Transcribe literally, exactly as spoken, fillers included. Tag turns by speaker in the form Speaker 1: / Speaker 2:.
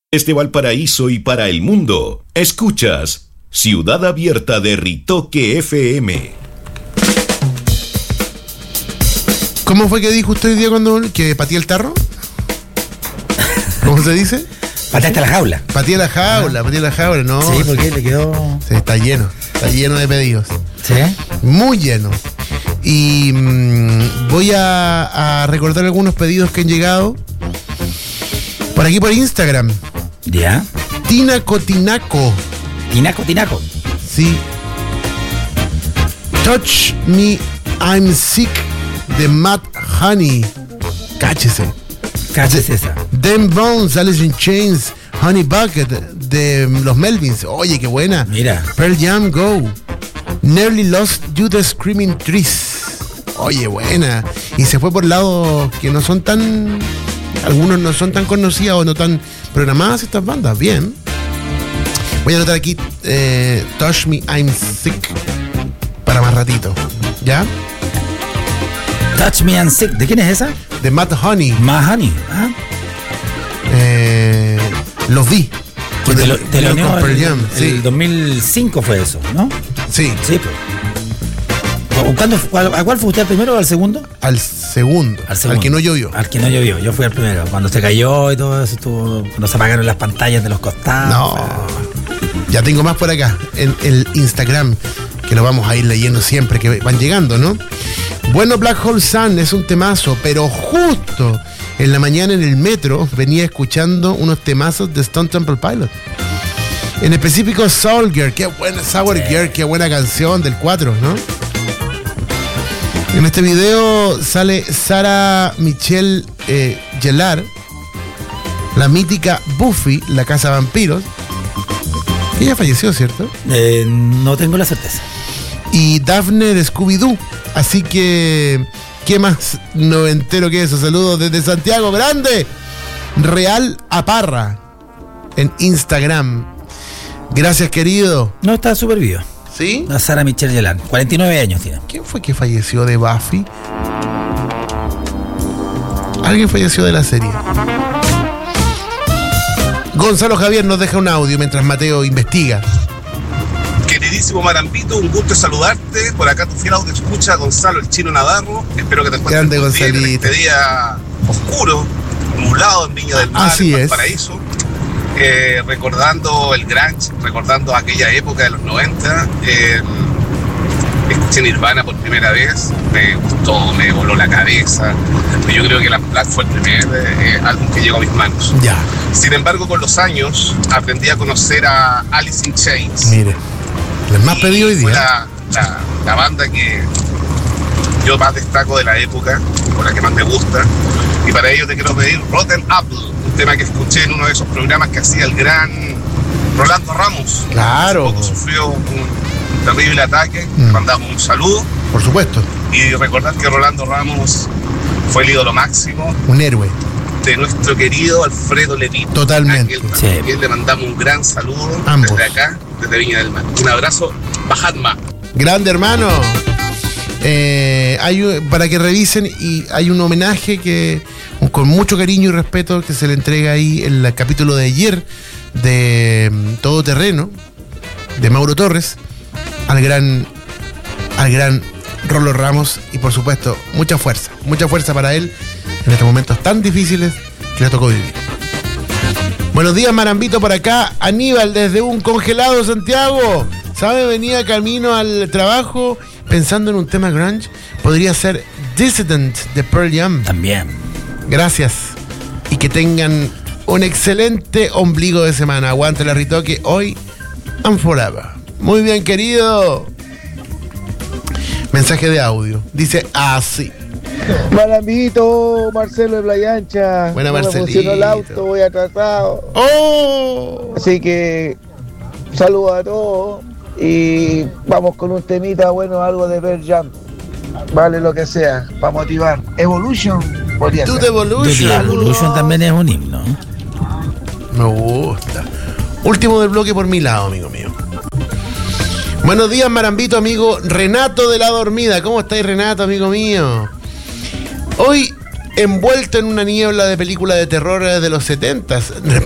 Speaker 1: Desde Valparaíso y para el mundo, escuchas Ciudad Abierta de Ritoque F M.
Speaker 2: ¿Cómo fue que dijo usted hoy día cuando que pateé el tarro? ¿Cómo se dice?
Speaker 3: Pateaste la jaula.
Speaker 2: Pateé la jaula, pateé la jaula, no.
Speaker 3: Sí, porque le quedó...
Speaker 2: Sí, está lleno, está lleno de pedidos.
Speaker 3: ¿Sí?
Speaker 2: Muy lleno. Y mmm, voy a, a recordar algunos pedidos que han llegado por aquí por Instagram.
Speaker 3: ¿Ya?
Speaker 2: Tinaco Tinaco.
Speaker 3: Tinaco Tinaco.
Speaker 2: Sí. Touch Me, I'm Sick de Matt Honey. Cáchese.
Speaker 3: Cáchese esa.
Speaker 2: Them Bones, Alice in Chains, Honey Bucket de los Melvins. Oye, qué buena.
Speaker 3: Mira.
Speaker 2: Pearl Jam, Go. Nearly Lost You the Screaming Trees. Oye, buena. Y se fue por lados que no son tan... Algunos no son tan conocidas o no tan programadas estas bandas. Bien. Voy a anotar aquí eh, Touch Me, I'm Sick para más ratito. ¿Ya?
Speaker 3: Touch Me, I'm Sick. ¿De quién es esa?
Speaker 2: De Matt Honey.
Speaker 3: Matt Honey. ¿Ah?
Speaker 2: Eh, los vi.
Speaker 3: Que te lo, te lo unió
Speaker 2: con Pearl Jam,
Speaker 3: el,
Speaker 2: sí.
Speaker 3: el dos mil cinco fue eso, ¿no?
Speaker 2: Sí.
Speaker 3: Sí, pues. ¿Cuándo, ¿A cuál fue usted, al primero o al segundo?
Speaker 2: Al segundo.
Speaker 3: Al segundo.
Speaker 2: Al que no llovió.
Speaker 3: Al que no llovió. Yo fui al primero. Cuando se cayó y todo eso, estuvo, cuando se apagaron las pantallas de los costados.
Speaker 2: No. Ya tengo más por acá, en el Instagram, que lo vamos a ir leyendo siempre, que van llegando, ¿no? Bueno, Black Hole Sun es un temazo, pero justo en la mañana en el metro venía escuchando unos temazos de Stone Temple Pilots. En específico Soul Girl, qué buena, Sour Girl, qué buena canción del cuatro, ¿no? En este video sale Sarah Michelle eh, Gellar, la mítica Buffy, la casa vampiros. Ella falleció, ¿cierto?
Speaker 3: Eh, no tengo la certeza.
Speaker 2: Y Daphne de Scooby-Doo. Así que, ¿qué más noventero que eso? Saludos desde Santiago, grande. Real Aparra en Instagram. Gracias, querido.
Speaker 3: No, está súper vivo.
Speaker 2: ¿Sí?
Speaker 3: La Sarah Michelle Gellar, cuarenta y nueve años tiene.
Speaker 2: ¿Quién fue que falleció de Buffy? Alguien falleció de la serie. Gonzalo Javier nos deja un audio mientras Mateo investiga.
Speaker 4: Queridísimo Marambito, un gusto saludarte. Por acá tu fiel audio escucha Gonzalo el Chino Navarro. Espero que te encuentres
Speaker 2: Grande,
Speaker 4: muy bien en
Speaker 2: Gonzalito.
Speaker 4: este día oscuro, nublado en Viña del Mar,
Speaker 2: Así
Speaker 4: en
Speaker 2: es.
Speaker 4: Valparaíso. Eh, recordando el grunge, recordando aquella época de los noventa. Eh, escuché Nirvana por primera vez, me gustó, me voló la cabeza. Yo creo que la Black fue el primer eh, álbum que llegó a mis manos.
Speaker 2: Ya.
Speaker 4: Sin embargo, con los años aprendí a conocer a Alice in Chains.
Speaker 2: Mire, les más pedido hoy
Speaker 4: Fue
Speaker 2: día.
Speaker 4: la, la, la banda que yo más destaco de la época, por la que más me gusta. Y para ello te quiero pedir Rotten Apple, un tema que escuché en uno de esos programas que hacía el gran Rolando Ramos.
Speaker 2: Claro.
Speaker 4: Hace poco sufrió un, un terrible ataque,
Speaker 2: Mm.
Speaker 4: le mandamos un saludo.
Speaker 2: Por supuesto,
Speaker 4: Y recordar que Rolando Ramos fue el ídolo máximo
Speaker 2: un héroe.
Speaker 4: de nuestro querido Alfredo Levito.
Speaker 2: Totalmente.
Speaker 4: A quien
Speaker 3: Sí.
Speaker 4: también le mandamos un gran saludo
Speaker 2: Ambos.
Speaker 4: desde acá, desde Viña del Mar. Un abrazo, Bajadma.
Speaker 2: Grande, hermano. Eh, hay un- para que revisen, y hay un homenaje que con mucho cariño y respeto que se le entrega ahí en el capítulo de ayer de mm, Todo Terreno de Mauro Torres al gran al gran Rolo Ramos, y por supuesto mucha fuerza, mucha fuerza para él en estos momentos tan difíciles que le tocó vivir. Buenos días, Marambito, por acá. Aníbal desde un congelado Santiago. ¿Sabe? Venía camino al trabajo pensando en un tema grunge. Podría ser Dissident de Pearl Jam.
Speaker 3: También.
Speaker 2: Gracias. Y que tengan un excelente ombligo de semana. Aguante la Ritoque hoy and forever. Muy bien, querido. Mensaje de audio. Dice así.
Speaker 5: Marambito, Marcelo de Playa Ancha.
Speaker 2: Buena,
Speaker 5: No me
Speaker 2: Marcelito.
Speaker 5: funcionó el auto, voy atrasado.
Speaker 2: ¡Oh!
Speaker 5: Así que saludos a todos y vamos con un temita bueno, algo de Pearl Jam. Vale lo que sea, para motivar. Evolution podría
Speaker 2: To
Speaker 5: ser.
Speaker 2: the Evolution.
Speaker 3: The Evolution también es un himno.
Speaker 2: Me gusta. Último del bloque por mi lado, amigo mío. Buenos días, Marambito, amigo Renato de la Dormida. ¿Cómo estáis, Renato, amigo mío? Hoy envuelto en una niebla de película de terror de los setentas.